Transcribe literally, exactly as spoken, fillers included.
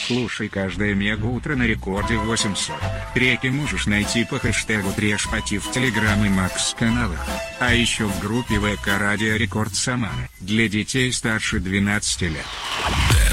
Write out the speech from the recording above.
Слушай каждое мега-утро на рекорде восемьсот. Треки можешь найти по хэштегу Трешпати в Телеграм и Макс каналах. А еще в группе ВК Радио Рекорд Самара для детей старше двенадцати лет.